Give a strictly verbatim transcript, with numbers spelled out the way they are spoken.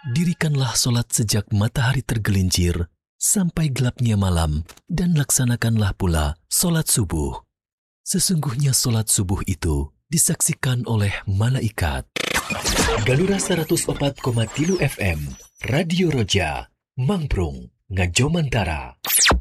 Dirikanlah solat sejak matahari tergelincir sampai gelapnya malam dan laksanakanlah pula solat subuh. Sesungguhnya solat subuh itu disaksikan oleh malaikat. Galura seratus opat koma tilu F M, Radio Roja, Mangprung, Ngajomantara.